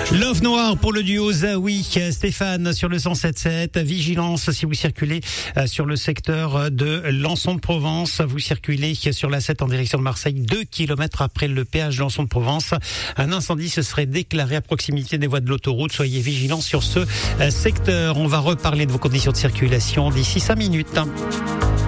Love Noir pour le duo Zawi. Stéphane sur le 107.7. Vigilance si vous circulez sur le secteur de Lançon-de-Provence. Vous circulez sur la 7 en direction de Marseille, 2 kilomètres après le péage Lançon-de-Provence. Un incendie se serait déclaré à proximité des voies de l'autoroute. Soyez vigilants sur ce secteur. On va reparler de vos conditions de circulation d'ici 5 minutes.